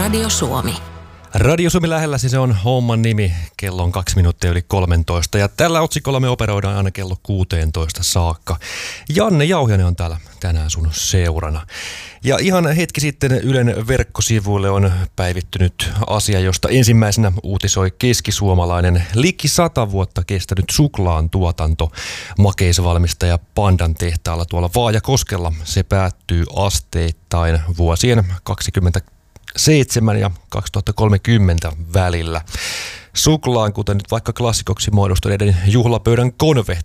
Radio Suomi. Radio Suomi lähellä, se on homman nimi. Kello on 2 minuuttia yli 13 ja tällä otsikolla me operoidaan aina kello 16 saakka. Janne Jauhiainen on täällä tänään sun seurana. Ja ihan hetki sitten Ylen verkkosivuille on päivittynyt asia, josta ensimmäisenä uutisoi keskisuomalainen liki 100 vuotta kestänyt suklaan tuotanto makeisvalmistaja Pandan tehtaalla tuolla Vaajakoskella. Se päättyy asteittain vuosien 2027 ja 2030 välillä. Suklaan, kuten nyt vaikka klassikoksi muodostuneiden juhlapöydän konvehti,